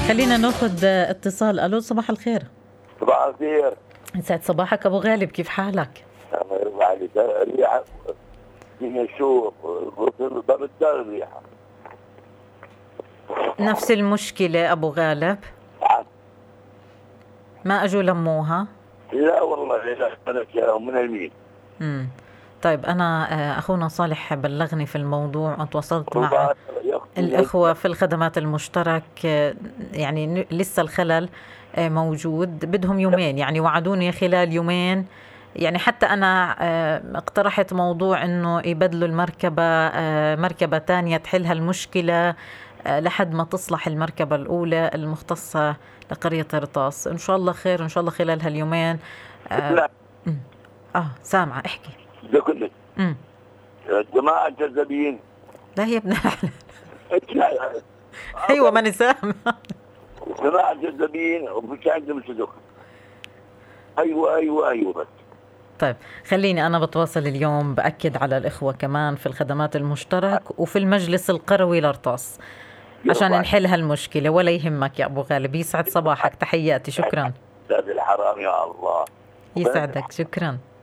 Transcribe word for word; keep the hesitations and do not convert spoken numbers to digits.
خلينا ناخذ اتصال. الو، صباح الخير. صباح الخير. يسعد صباحك ابو غالب، كيف حالك؟ الله يرضى عليك. الريحه فينا شوف برد الريحه. نفس المشكلة ابو غالب؟ ما اجوا لموها؟ لا والله لا، انا من المين. امم طيب انا اخونا صالح بلغني في الموضوع، تواصلت مع الاخوة في الخدمات المشترك، يعني لسه الخلل موجود، بدهم يومين، يعني وعدوني خلال يومين. يعني حتى أنا اقترحت موضوع إنه يبدلوا المركبة مركبة تانية تحل هالمشكلة لحد ما تصلح المركبة الأولى المختصة لقرية رطاس. إن شاء الله خير، إن شاء الله خلال هاليومين. آه, آه سامعة، احكي. ده كله جماعة جذابين. لا يا ابن أيوة ماني سامع. جماعة جذابين ومش عندهم صدق. أيوة أيوة أيوة بس. طيب خليني أنا بتواصل اليوم، بأكد على الإخوة كمان في الخدمات المشترك وفي المجلس القروي لرطاس عشان نحل هالمشكلة. ولا يهمك يا أبو غالب، يسعد صباحك، تحياتي، شكرا. الحرام يا الله يسعدك، شكرا.